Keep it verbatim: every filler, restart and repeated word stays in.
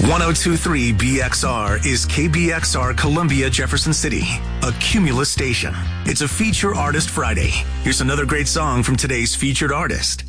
one oh two point three B X R is K B X R Columbia, Jefferson City, a Cumulus station. It's a Feature Artist Friday. Here's another great song from today's featured artist.